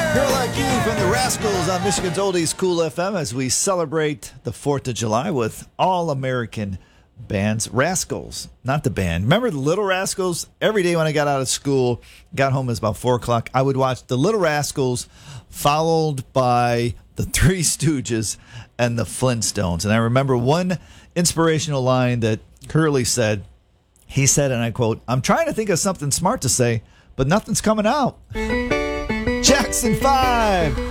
Girl Like You from the Rascals on Michigan's Oldies Cool FM as we celebrate the 4th of July with all-American bands. Rascals, not the band. Remember the Little Rascals? Every day when I got out of school, got home, it was about 4 o'clock, I would watch the Little Rascals followed by the Three Stooges and the Flintstones. And I remember one inspirational line that Curly said. He said, and I quote, "I'm trying to think of something smart to say, but nothing's coming out." Jackson 5.